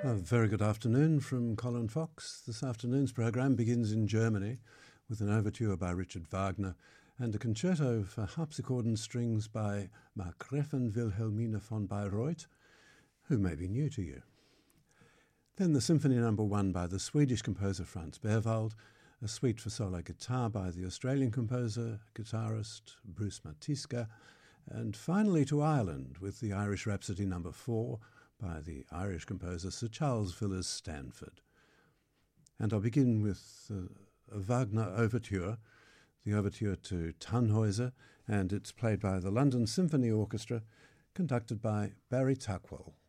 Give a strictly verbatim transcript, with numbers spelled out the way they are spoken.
A very good afternoon from Colin Fox. This afternoon's program begins in Germany with an overture by Richard Wagner and a concerto for harpsichord and strings by Markgräfin Wilhelmine von Bayreuth, who may be new to you. Then the Symphony Number One by the Swedish composer Franz Berwald, a suite for solo guitar by the Australian composer, guitarist Bruce Matiska, and finally to Ireland with the Irish Rhapsody Number Four by the Irish composer Sir Charles Villiers Stanford. And I'll begin with uh, a Wagner overture, the overture to Tannhäuser, and it's played by the London Symphony Orchestra, conducted by Barry Tuckwell.